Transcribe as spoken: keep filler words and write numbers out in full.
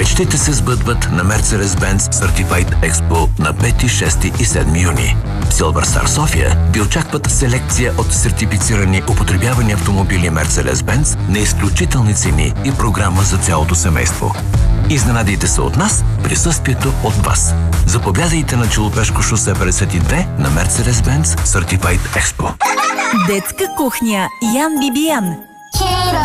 Мечтите се сбъдват на Mercedes-Benz Certified Expo на пети, шести и седми юни. В Silver Star София ви очакват селекция от сертифицирани употребявани автомобили Mercedes-Benz на изключителни цени и програма за цялото семейство. Изненадайте се от нас, присъствието от вас. Заповядайте на Челопешко шосе петдесет и две на Mercedes-Benz Certified Expo. Детска кухня Ян Бибиян.